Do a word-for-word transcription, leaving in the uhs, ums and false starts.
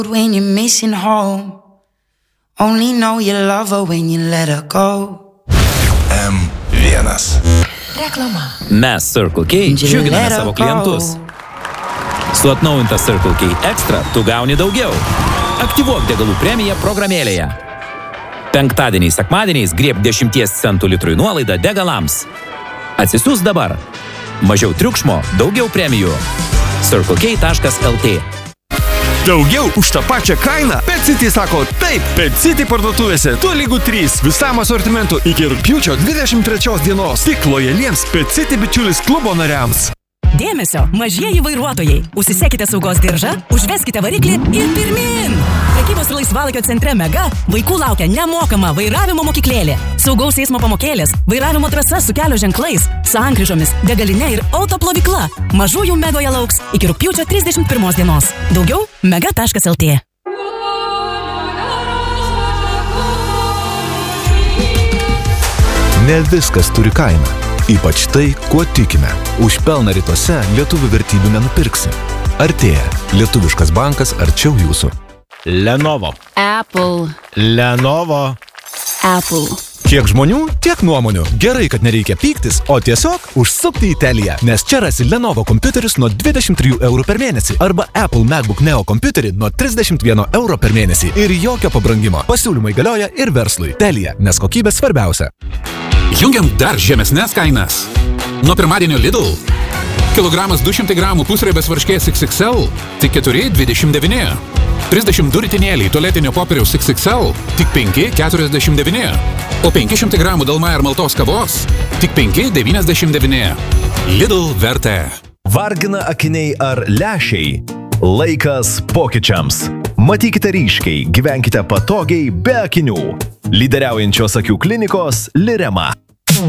When you're missing home, only know you love her when you let her go. M vienas. Reklama. Mes Circle K džiuginame savo klientus. Su atnaujinta Circle K Extra tu gauni daugiau. Aktyvuok degalų premiją programėlėje. Penktadieniais, sekmadieniais grieb dešimties centų litrui nuolaidą degalams. Atsisiųs dabar. Mažiau triukšmo, daugiau premijų. circle k taškas l t. Daugiau už tą pačią kainą? Pet City sako taip. Pet City parduotuvėse tu lygu trys visam asortimentu iki rugpjūčio dvidešimt trečios dienos. Tik lojaliems Pet City bičiulis klubo nariams. Dėmesio, mažieji vairuotojai. Užsisekite saugos diržą, užveskite variklį ir pirmin. Prekybos ir laisvalaikio centre Mega vaikų laukia nemokama vairavimo mokyklėlė. Saugaus eismo pamokėlės, vairavimo trasa su kelio ženklais, sankryžomis, degalinė ir autoplovykla. Mažųjų Megoje lauks iki rugpjūčio trisdešimt pirmos dienos. Daugiau mega taškas l t. Ne viskas turi kainą. Ypač tai, kuo tikime. Už pelną rytuose lietuvių vertybių nenupirksi. Artėja. Lietuviškas bankas arčiau jūsų. Lenovo. Apple. Lenovo. Apple. Kiek žmonių, tiek nuomonių. Gerai, kad nereikia pyktis, o tiesiog užsukti į Teliją. Nes čia rasi Lenovo kompiuterius nuo dvidešimt trijų eurų per mėnesį arba Apple MacBook Neo kompiuterį nuo trisdešimt vieno euro per mėnesį ir jokio pabrangimo. Pasiūlymai galioja ir verslui. Telija, nes kokybė svarbiausia. Jungiam dar žemesnės kainas. Nuo pirmadienio Lidl. Kilogramas du šimtai gramų pusriebės varškės X X L tik keturi dvidešimt devyni. trisdešimt du ritinėliai tualetinio popieriaus X X L tik penki keturiasdešimt devyni. O penki šimtai gramų Dalmair maltos kavos tik penki devyniasdešimt devyni. Lidl vertė. Vargina akiniai ar lęšiai? Laikas pokyčiams. Matykite ryškiai, gyvenkite patogiai be akinių. Lyderiaujančios akių klinikos Lirema.